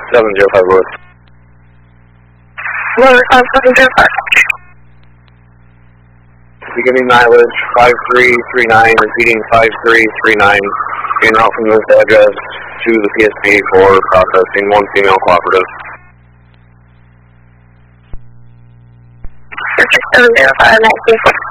705 Lewis. Lewis on 705. Beginning mileage 5339, repeating 5339, en route from this address to the PSP for processing, one female cooperative. 705, 19.